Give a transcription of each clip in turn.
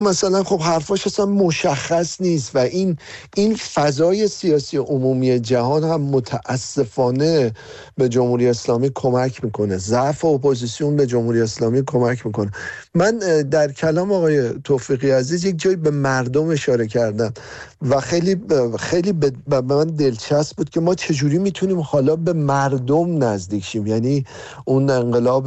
مثلا خب حرفاش اصلا مشخص نیست و این فضای سیاسی عمومی جهان هم متاسفانه به جمهوری اسلامی کمک میکنه. ضعف اپوزیسیون به جمهوری اسلامی کمک میکنه. من در کلام آقای توفیقی عزیز یک جایی به مردم اشاره کردم و خیلی به من دلچسب بود که ما چجوری میتونیم حالا به مردم نزدیک شیم. یعنی اون انقلاب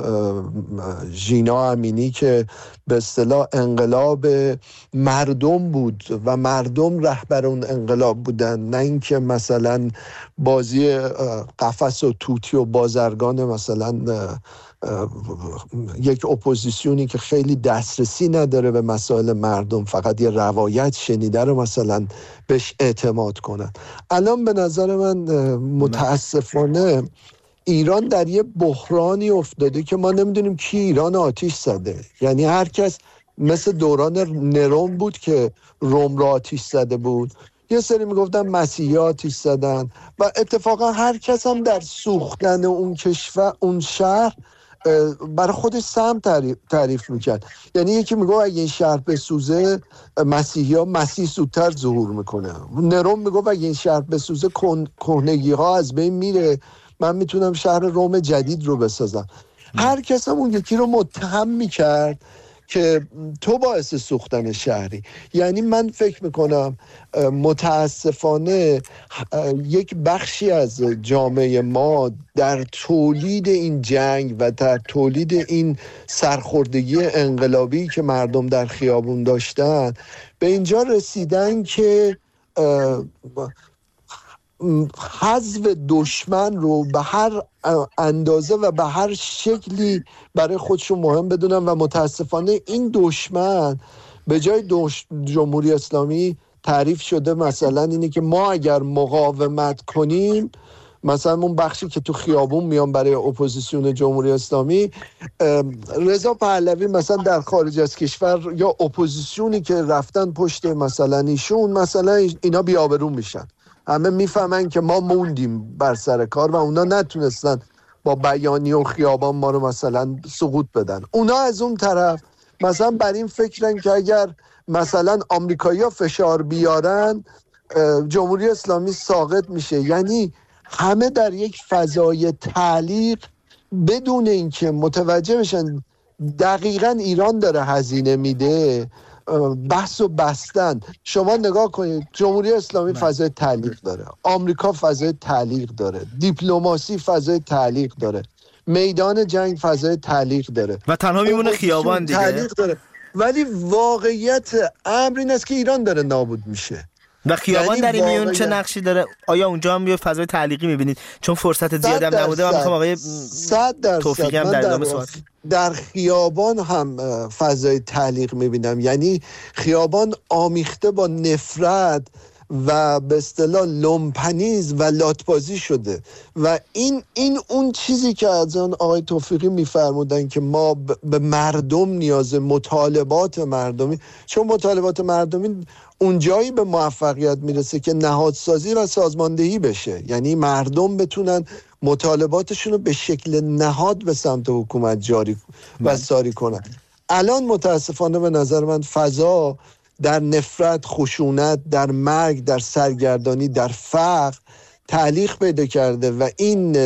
ژینا امینی که به اصطلاح انقلاب مردم بود و مردم رهبر اون انقلاب بودن، نه اینکه مثلا بازی قفس و توتی و بازرگان مثلا یک اپوزیسیونی که خیلی دسترسی نداره به مسائل مردم، فقط یه روایت شنیده رو مثلا بهش اعتماد کنن. الان به نظر من متاسفانه ایران در یه بحرانی افتاده که ما نمیدونیم کی ایران آتیش زده. یعنی هر کس مثل دوران نرون بود که روم را آتیش زده بود، یه سری میگفتن مسیحی آتیش زدن و اتفاقا هر کس هم در سوختن اون کشور اون شهر برای خودش سهم تعریف میکرد. یعنی یکی میگه اگه این شهر بسوزه مسیح زودتر ظهور میکنه. نرون میگه اگه این شهر بسوزه کهنگی ها از بین میره، من میتونم شهر روم جدید رو بسازم. هر کس هم اون یکی رو متهم میکرد که تو باعث سوختن شهری. یعنی من فکر میکنم متاسفانه یک بخشی از جامعه ما در تولید این جنگ و در تولید این سرخوردگی انقلابی که مردم در خیابون داشتن به اینجا رسیدن که حذف دشمن رو به هر اندازه و به هر شکلی برای خودشون مهم بدونن و متاسفانه این دشمن به جای جمهوری اسلامی تعریف شده مثلا اینه که ما اگر مقاومت کنیم، مثلا اون بخشی که تو خیابون میان برای اپوزیسیون جمهوری اسلامی، رضا پهلوی مثلا در خارج از کشور یا اپوزیسیونی که رفتن پشت مثلا ایشون، مثلا اینا بی‌آبرو میشن. همه میفهمن که ما موندیم بر سر کار و اونا نتونستن با بیانیه و خیابان ما رو مثلا سقوط بدن. اونا از اون طرف مثلا بر این فکرن که اگر مثلا آمریکایی‌ها فشار بیارن جمهوری اسلامی ساقط میشه. یعنی همه در یک فضای تعلیق بدون اینکه متوجه بشن دقیقاً ایران داره هزینه میده، بحث و بستن. شما نگاه کنید، جمهوری اسلامی فضای تعلیق داره، آمریکا فضای تعلیق داره، دیپلماسی فضای تعلیق داره، میدان جنگ فضای تعلیق داره و تنها میمونه خیابان دیگه تعلیق داره. ولی واقعیت امر این است که ایران داره نابود میشه. و خیابان در این میون چه نقشی داره؟ آیا اونجا هم یه فضای تعلیقی میبینید؟ چون فرصت زیادی هم نبوده. من میخوام آقای توفیقی هم در ادامه صحبت. در خیابان هم فضای تعلیق میبینم. یعنی خیابان آمیخته با نفرت و به اصطلاح لومپنیز و لاتبازی شده و این اون چیزی که از آن آقای توفیقی میفرمودن که ما به مردم نیازه، مطالبات مردمی، چون مطالبات مردمی اونجایی به موفقیت میرسه که نهادسازی و سازماندهی بشه. یعنی مردم بتونن مطالباتشون رو به شکل نهاد به سمت حکومت جاری و ساری کنن. الان متاسفانه به نظر من فضا در نفرت، خشونت، در مرگ، در سرگردانی، در فقر تعلیق پیدا کرده و این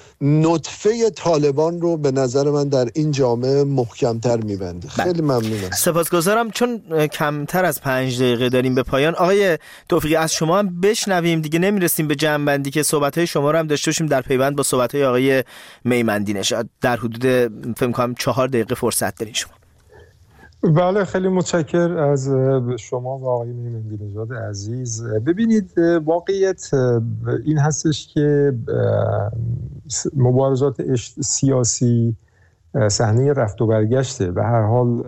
نطفه طالبان رو به نظر من در این جامعه محکمتر میبنده. خیلی ممنونم. سپاسگزارم. چون کمتر از 5 دقیقه داریم به پایان، آقای توفیقی از شما هم بشنویم دیگه، نمیرسیم به جمع‌بندی که صحبت‌های شما رو هم داشته باشیم در پیوند با صحبت‌های آقای میمندی نژاد. در حدود فکر کنم 4 دقیقه فرصت دارین شما. بله، خیلی متشکر از شما و آقای میمندی نژاد عزیز. ببینید، واقعیت این هستش که مبارزات سیاسی صحنه رفت و برگشته. به هر حال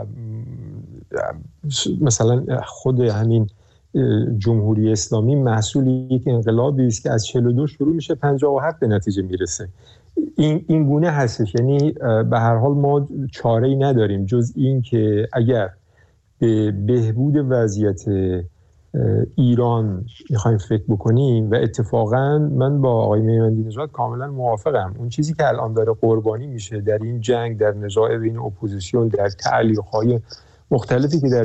مثلا خود همین جمهوری اسلامی محصول یک انقلابی است که از 42 شروع میشه 57 به نتیجه میرسه. این گونه هستش. یعنی به هر حال ما چاره‌ای نداریم جز این که اگر به بهبود وضعیت ایران میخوایم فکر بکنیم، و اتفاقا من با آقای میمندی نژاد کاملا موافقم، اون چیزی که الان داره قربانی میشه در این جنگ، در نزاع بین اپوزیسیون، در تعلیق‌های مختلفی که در